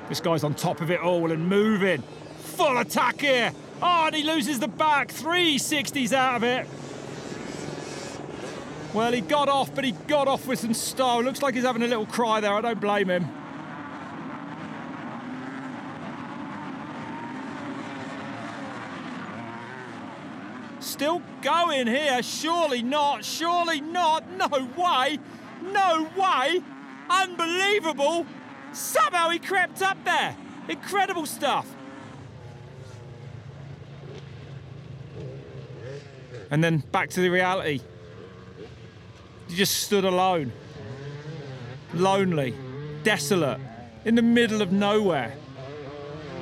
This guy's on top of it all and moving. Full attack here. Oh, and he loses the back. 360s out of it. Well, he got off, but he got off with some style. Looks like he's having a little cry there. I don't blame him. Still going here. Surely not. Surely not. No way. No way. Unbelievable. Somehow he crept up there. Incredible stuff. And then back to the reality. You just stood alone. Lonely. Desolate. In the middle of nowhere.